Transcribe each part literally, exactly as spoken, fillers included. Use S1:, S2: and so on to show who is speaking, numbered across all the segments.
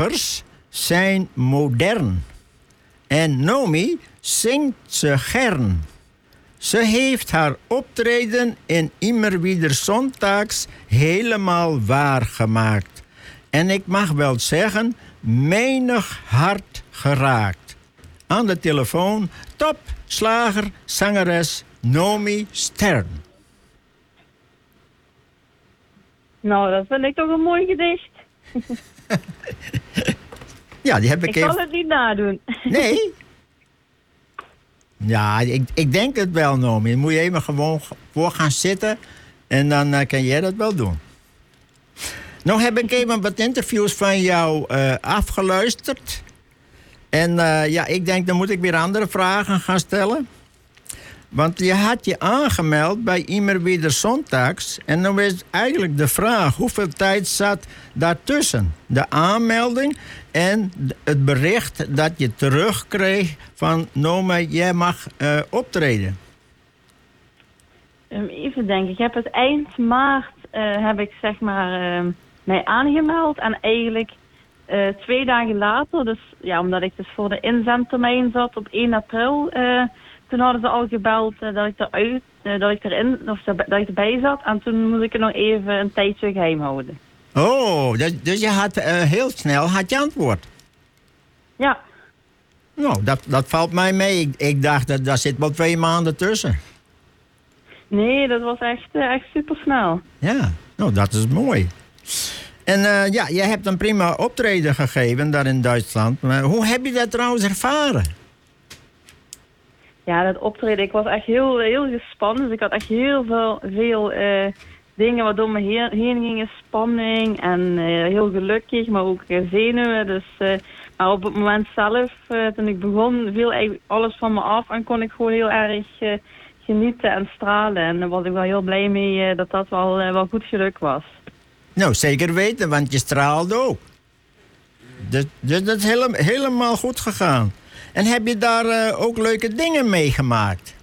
S1: zijn modern. En Nomi zingt ze gern. Ze heeft haar optreden in Immer wieder Sonntags helemaal waargemaakt. En ik mag wel zeggen, menig hart geraakt. Aan de telefoon top slager, zangeres Nomi Stern.
S2: Nou, dat vind ik toch een mooi gedicht.
S1: Ja, die heb ik,
S2: ik
S1: even...
S2: zal het niet nadoen.
S1: Nee? Ja, ik, ik denk het wel, Nomi. Dan moet je even gewoon voor gaan zitten en dan uh, kan jij dat wel doen. Nou heb ik even wat interviews van jou uh, afgeluisterd. En uh, ja, ik denk dan moet ik weer andere vragen gaan stellen. Want je had je aangemeld bij Immer wieder Sonntags. En dan is eigenlijk de vraag, hoeveel tijd zat daartussen? De aanmelding en het bericht dat je terugkreeg van Noma, jij mag uh, optreden.
S2: Um, even denken, ik heb het eind maart uh, heb ik zeg maar uh, mij aangemeld. En eigenlijk uh, twee dagen later, dus ja, omdat ik dus voor de inzendtermijn zat op één april... Uh, Toen hadden ze al gebeld uh, dat ik eruit, uh, dat ik erin, of dat ik erbij zat. En toen moest ik het nog even een tijdje geheim houden.
S1: Oh, dus, dus je had uh, heel snel had je antwoord.
S2: Ja.
S1: Nou, dat, dat valt mij mee. Ik, ik dacht, dat daar zit wel twee maanden tussen.
S2: Nee, dat was echt, uh, echt super snel.
S1: Ja, nou, dat is mooi. En uh, ja, je hebt een prima optreden gegeven daar in Duitsland. Maar hoe heb je dat trouwens ervaren?
S2: Ja, dat optreden, ik was echt heel, heel gespannen. Dus ik had echt heel veel, veel uh, dingen waardoor me heen, heen gingen. Spanning en uh, heel gelukkig, maar ook uh, zenuwen. Dus, uh, maar op het moment zelf, uh, toen ik begon, viel eigenlijk alles van me af. En kon ik gewoon heel erg uh, genieten en stralen. En daar was ik wel heel blij mee uh, dat dat wel, uh, wel goed geluk was.
S1: Nou, zeker weten, want je straalde ook. Dus, dus dat is hele, helemaal goed gegaan. En heb je daar uh, ook leuke dingen meegemaakt?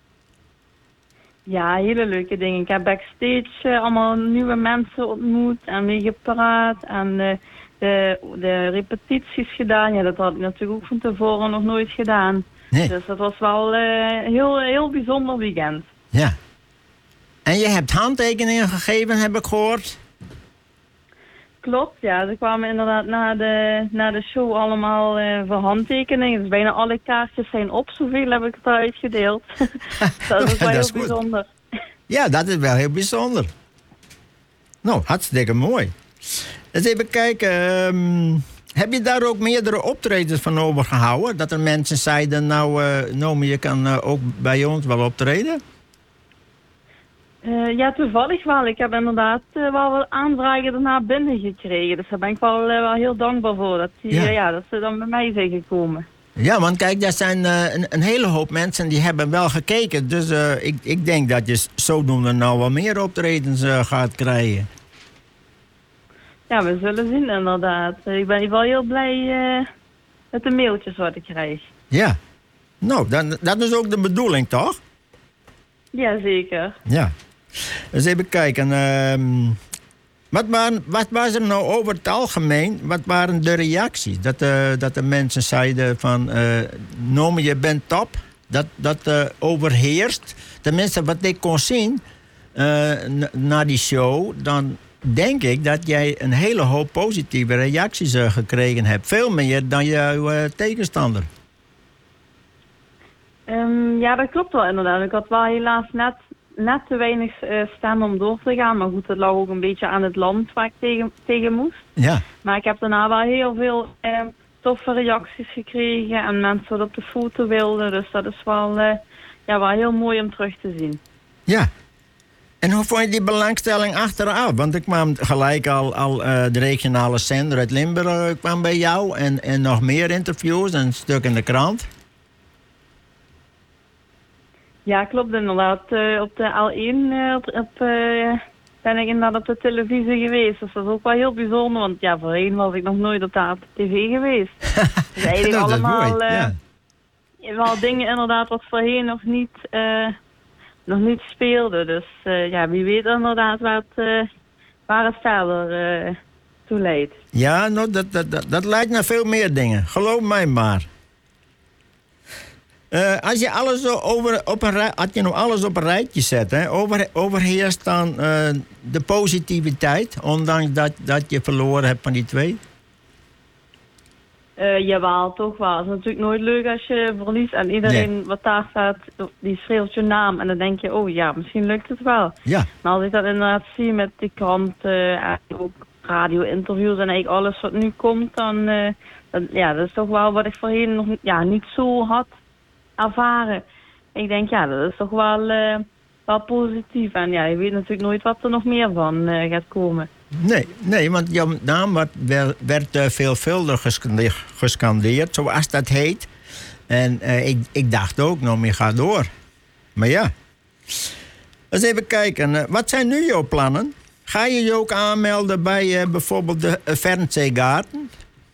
S2: Ja, hele leuke dingen. Ik heb backstage uh, allemaal nieuwe mensen ontmoet en mee gepraat. En uh, de, de repetities gedaan. Ja, dat had ik natuurlijk ook van tevoren nog nooit gedaan. Nee. Dus dat was wel een uh, heel, heel bijzonder weekend.
S1: Ja. En je hebt handtekeningen gegeven, heb ik gehoord?
S2: Klopt, ja. Ze kwamen inderdaad na de, na de show allemaal uh, voor handtekeningen. Dus bijna alle kaartjes zijn op. Zoveel heb ik het eruit gedeeld. Dat is wel heel bijzonder.
S1: Ja, dat is wel heel bijzonder. Nou, hartstikke mooi. Dus even kijken. Um, heb je daar ook meerdere optredens van overgehouden? Dat er mensen zeiden, nou, uh, Nomi, je kan uh, ook bij ons wel optreden?
S2: Uh, ja, toevallig wel. Ik heb inderdaad uh, wel wat aanvragen daarna binnen gekregen. Dus daar ben ik wel, uh, wel heel dankbaar voor. Dat, die, ja. Uh, ja, dat ze dan bij mij zijn gekomen.
S1: Ja, want kijk, er zijn uh, een, een hele hoop mensen die hebben wel gekeken. Dus uh, ik, ik denk dat je zodoende nou wel meer optredens uh, gaat krijgen.
S2: Ja, we zullen zien inderdaad. Ik ben wel heel blij uh, met de mailtjes wat ik krijg.
S1: Ja. Nou, dan, dat is ook de bedoeling, toch?
S2: Ja, zeker.
S1: Ja. Dus even kijken. Uh, wat, waren, wat was er nou over het algemeen? Wat waren de reacties? Dat, uh, dat de mensen zeiden van... Uh, Nomi, je bent top. Dat, dat uh, overheerst. Tenminste, wat ik kon zien uh, n- na die show... dan denk ik dat jij een hele hoop positieve reacties uh, gekregen hebt. Veel meer dan jouw uh, tegenstander.
S2: Um, ja, dat klopt wel inderdaad. Ik had wel helaas net... net te weinig uh, stemmen om door te gaan. Maar goed, dat lag ook een beetje aan het land waar ik tegen, tegen moest.
S1: Ja.
S2: Maar ik heb daarna wel heel veel uh, toffe reacties gekregen. En mensen wat op de foto wilden. Dus dat is wel, uh, ja, wel heel mooi om terug te zien.
S1: Ja. En hoe vond je die belangstelling achteraf? Want ik kwam gelijk al, al uh, de regionale zender uit Limburg kwam bij jou. En, en nog meer interviews en een stuk in de krant.
S2: Ja, klopt inderdaad. Uh, op de L één uh, op, op, uh, ben ik inderdaad op de televisie geweest. Dus dat is ook wel heel bijzonder, want ja, voorheen was ik nog nooit op de tv geweest. Dus eigenlijk
S1: dat
S2: allemaal
S1: mooi,
S2: uh,
S1: ja.
S2: wel dingen inderdaad wat voorheen nog niet, uh, nog niet speelde. Dus uh, ja, wie weet inderdaad waar het, uh, waar het verder uh, toe leidt.
S1: Ja, nou, dat, dat, dat, dat leidt naar veel meer dingen. Geloof mij maar. Uh, als je alles zo over, op een rij, als je nou alles op een rijtje zet, hè, over, overheerst dan uh, de positiviteit, ondanks dat, dat je verloren hebt van die twee?
S2: Uh, jawel, toch wel. Het is natuurlijk nooit leuk als je verliest en iedereen nee. wat daar staat, die schreeuwt je naam. En dan denk je, oh ja, misschien lukt het wel.
S1: Ja.
S2: Maar als ik dat inderdaad zie met die kranten en ook radio-interviews en eigenlijk alles wat nu komt, dan, uh, dan ja, dat is toch wel wat ik voorheen nog ja, niet zo had ervaren. Ik denk, ja, dat is toch wel, uh, wel positief. En ja, je weet natuurlijk nooit wat er nog meer van uh, gaat komen.
S1: Nee, nee, want jouw naam werd, werd uh, veelvuldig gescandeerd, gescandeerd, zoals dat heet. En uh, ik, ik dacht ook, nou, je gaat door. Maar ja. Eens even kijken. Uh, wat zijn nu jouw plannen? Ga je je ook aanmelden bij uh, bijvoorbeeld de uh, Vernzeegaarten?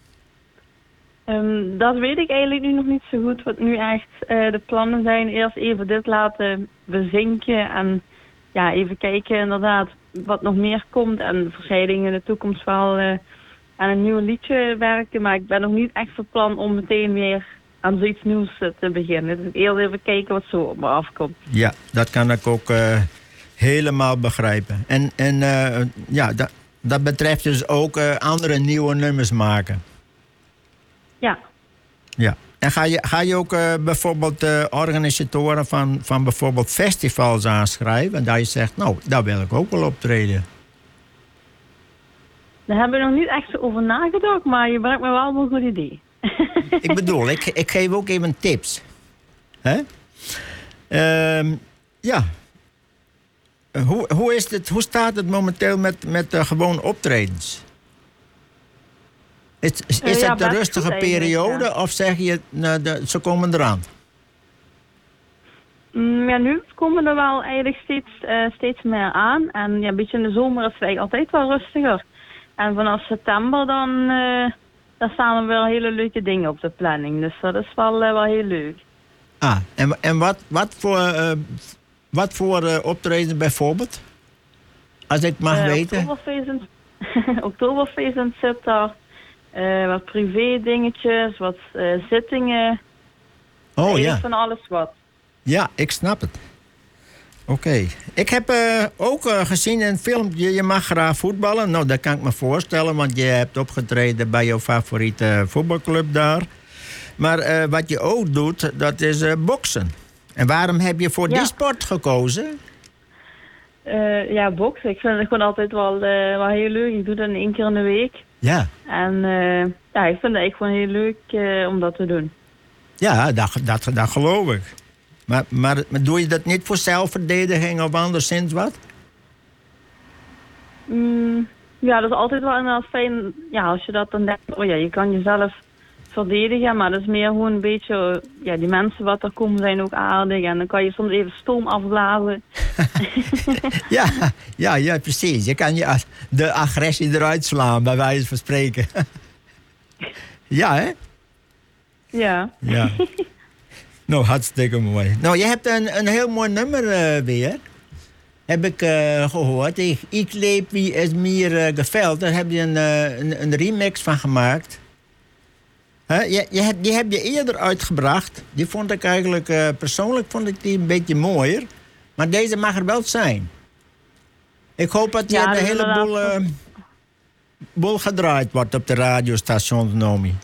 S2: Um, dat weet ik eigenlijk nu nog niet zo goed. Wat nu echt uh, de plannen zijn. Eerst even dit laten bezinken. En ja, even kijken inderdaad wat nog meer komt. En verschijning in de toekomst wel uh, aan een nieuw liedje werken. Maar ik ben nog niet echt van plan om meteen weer aan zoiets nieuws uh, te beginnen. Dus eerst even kijken wat zo op me afkomt.
S1: Ja, dat kan ik ook uh, helemaal begrijpen. En, en uh, ja, dat, dat betreft dus ook uh, andere nieuwe nummers maken.
S2: Ja.
S1: Ja. En ga je, ga je ook uh, bijvoorbeeld uh, organisatoren van, van bijvoorbeeld festivals aanschrijven? En dat je zegt, nou, daar wil ik ook wel optreden.
S2: Daar hebben we nog niet echt over nagedacht, maar je brengt me wel een goed idee.
S1: Ik bedoel, ik, ik geef ook even tips. Hè? Uh, ja. Uh, hoe, hoe, is het, hoe staat het momenteel met, met uh, gewoon optredens? Is, is uh, ja, het een rustige periode ja. Of zeg je, nou, de, ze komen eraan?
S2: Mm, ja, nu komen er wel eigenlijk steeds, uh, steeds meer aan. En ja, een beetje in de zomer is het eigenlijk altijd wel rustiger. En vanaf september dan, uh, dan staan er wel hele leuke dingen op de planning. Dus dat is wel, uh, wel heel leuk.
S1: Ah, en, en wat, wat voor, uh, wat voor uh, optreden bijvoorbeeld? Als ik mag uh, weten.
S2: Oktoberfeest in, Oktoberfeest in Sittard. Uh, wat privé dingetjes, wat uh, zittingen.
S1: Oh ja.
S2: Van alles wat.
S1: Ja, ik snap het. Oké. Okay. Ik heb uh, ook uh, gezien in een filmpje, je mag graag voetballen. Nou, dat kan ik me voorstellen, want je hebt opgetreden bij jouw favoriete voetbalclub daar. Maar uh, wat je ook doet, dat is uh, boksen. En waarom heb je voor ja. die sport gekozen?
S2: Uh, ja, boksen. Ik vind het gewoon altijd wel, uh, wel heel leuk. Ik doe dat één keer in de week.
S1: Ja.
S2: En uh, ja, ik vind het echt gewoon heel leuk uh, om dat te doen.
S1: Ja, dat, dat, dat geloof ik. Maar, maar, maar doe je dat niet voor zelfverdediging of anderszins wat?
S2: Mm, ja, dat is altijd wel inderdaad fijn. Ja, als je dat dan denkt, oh ja, je kan jezelf verdedigen. Maar dat is meer gewoon een beetje, ja, die mensen wat er komen zijn ook aardig. En dan kan je soms even stoom afblazen.
S1: ja, ja, ja, precies. Je kan je de agressie eruit slaan, bij wijze van spreken. ja, hè?
S2: Ja.
S1: Ja. Nou, hartstikke mooi. Nou, je hebt een, een heel mooi nummer uh, weer. Heb ik uh, gehoord. Ik, ik leef wie is meer uh, geveld. Daar heb je een, uh, een, een remix van gemaakt. Huh? Je, je heb, die heb je eerder uitgebracht. Die vond ik eigenlijk, uh, persoonlijk vond ik die een beetje mooier. Maar deze mag er wel zijn. Ik hoop dat die ja, een heleboel uh, boel gedraaid wordt op de radiostations, Nomi.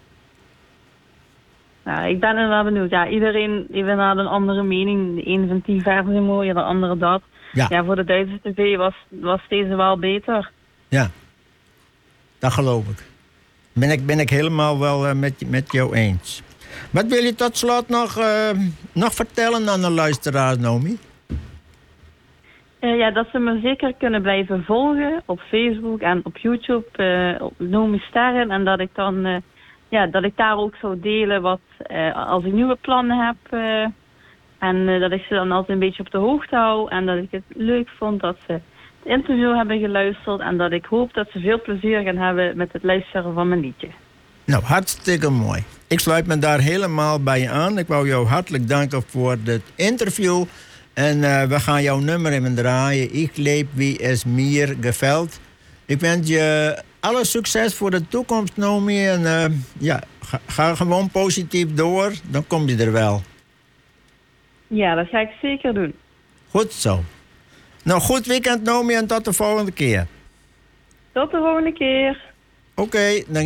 S2: Ja, ik ben er wel benieuwd. Ja, iedereen heeft inderdaad een andere mening. De een vindt die versie mooier, de andere dat. Ja, ja voor de Duitse tv was, was deze wel beter.
S1: Ja, dat geloof ik. Ben ik, ben ik helemaal wel uh, met, met jou eens. Wat wil je tot slot nog, uh, nog vertellen aan de luisteraars, Nomi?
S2: Uh, ja, dat ze me zeker kunnen blijven volgen op Facebook en op YouTube, uh, op Nomi Sterren. En dat ik dan... Uh, Ja, dat ik daar ook zou delen wat uh, als ik nieuwe plannen heb. Uh, en uh, dat ik ze dan altijd een beetje op de hoogte hou. En dat ik het leuk vond dat ze het interview hebben geluisterd. En dat ik hoop dat ze veel plezier gaan hebben met het luisteren van mijn liedje.
S1: Nou, hartstikke mooi. Ik sluit me daar helemaal bij je aan. Ik wou jou hartelijk danken voor dit interview. En uh, we gaan jouw nummer even draaien. Ik leef wie is meer geveld. Ik wens je alle succes voor de toekomst, Nomi. En uh, ja, ga, ga gewoon positief door. Dan kom je er wel.
S2: Ja, dat ga ik zeker doen.
S1: Goed zo. Nou, goed weekend, Nomi. En tot de volgende keer.
S2: Tot de volgende keer.
S1: Oké, okay, dan